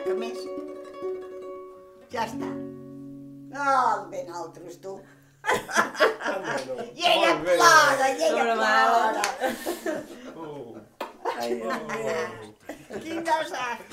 que més. Ja està. Oh, ben altres, tu. I ella plora, Ai, Quin desastre.